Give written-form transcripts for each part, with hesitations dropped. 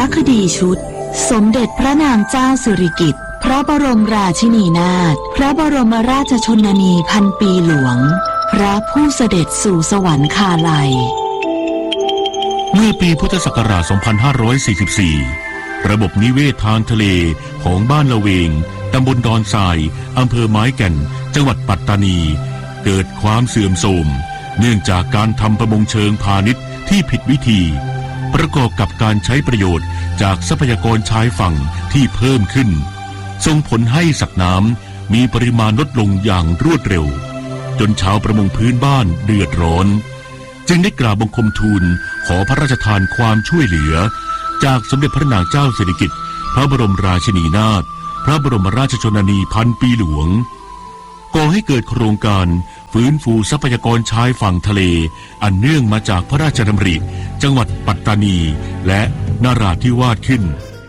ระคดีชุดสมเด็จพระนางเจ้าสิริกิติ์พระบรมราชินีนาถพระบรมราชชนนีพันปีหลวงพระผู้เสด็จสู่สวรรคาลัยเมื่อปีพุทธศักราช 2544 ระบบนิเวศทางทะเลของบ้านละเวงตำบลดอนทรายอำเภอไม้แก่นจังหวัดปัตตานีเกิดความเสื่อมโทรมเนื่องจากการทำประมงเชิงพาณิชย์ที่ผิดวิธีประกอบกับการใช้ประโยชน์จากทรัพยากรชายฝั่งที่เพิ่มขึ้นส่งผลให้สัตว์น้ำมีปริมาณลดลงอย่างรวดเร็วจนชาวประมงพื้นบ้านเดือดร้อนจึงได้กราบบังคมทูลขอพระราชทานความช่วยเหลือจากสมเด็จพระนางเจ้าสิริกิติ์พระบรมราชินีนาถพระบรมราชชนนีพันปีหลวงก่อให้เกิดโครงการฟื้นฟูทรัพยากรชายฝั่งทะเลอันเนื่องมาจากพระราชดำริจังหวัดปัตตานีและนราธิวาสขึ้น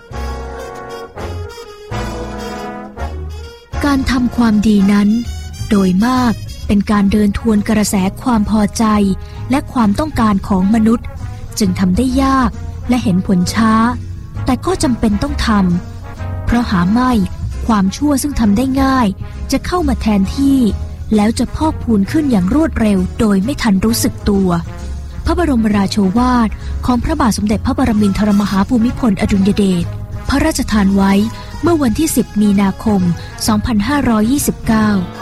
การทำความดีนั้นโดยมากเป็นการเดินทวนกระแสความพอใจและความต้องการของมนุษย์จึงทำได้ยากและเห็นผลช้าแต่ก็จำเป็นต้องทำเพราะหาไม่ความชั่วซึ่งทำได้ง่ายจะเข้ามาแทนที่แล้วจะพอกพูนขึ้นอย่างรวดเร็วโดยไม่ทันรู้สึกตัวพระบรมราโชวาทของพระบาทสมเด็จพระปรมินทรมหาภูมิพลอดุลยเดชพระราชทานไว้เมื่อวันที่10 มีนาคม 2529